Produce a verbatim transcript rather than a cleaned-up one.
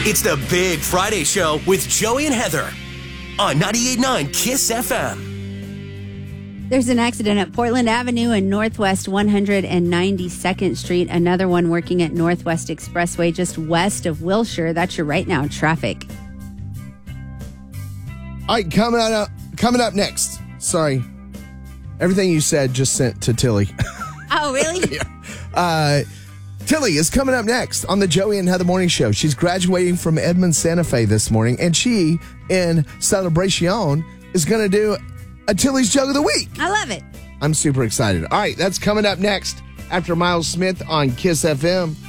It's the Big Friday Show with Joey and Heather on ninety-eight point nine KISS F M. There's an accident at Portland Avenue and Northwest one hundred ninety-second Street. Another one working at Northwest Expressway just west of Wilshire. That's your right now traffic. All right, coming up, coming up next. Sorry. Everything you said just sent to Tilly. Oh, really? yeah. Uh, Tilly is coming up next on the Joey and Heather Morning Show. She's graduating from Edmond Santa Fe this morning, and she, in celebration, is going to do a Tilly's Joke of the Week. I love it. I'm super excited. All right, that's coming up next after Miles Smith on KISS F M.